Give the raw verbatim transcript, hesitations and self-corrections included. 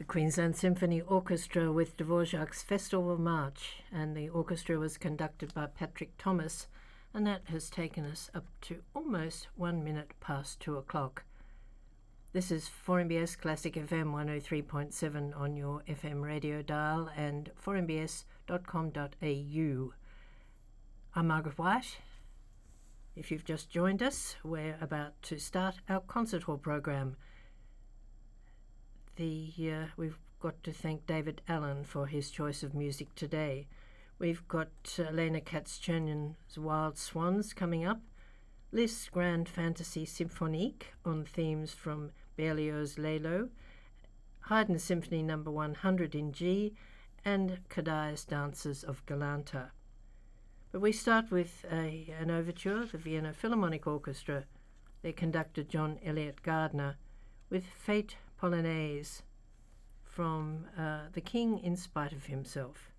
Queensland Symphony Orchestra with Dvorak's Festival March, and the orchestra was conducted by Patrick Thomas, and that has taken us up to almost one minute past two o'clock. This is four M B S Classic F M one oh three point seven on your F M radio dial and four m b s dot com dot a u. I'm Margaret White. If you've just joined us, we're about to start our concert hall program. The uh, we've got to thank David Allen for his choice of music today. We've got uh, Elena Katz-Chernyan's Wild Swans coming up, Liszt's Grand Fantasy Symphonique on themes from Berlioz's Lalo, Haydn's Symphony Number one hundred in G, and Kodály's Dances of Galanta. But we start with a, an overture, the Vienna Philharmonic Orchestra, their conductor John Elliott Gardner, with Fate Polonaise from uh, The King in Spite of Himself.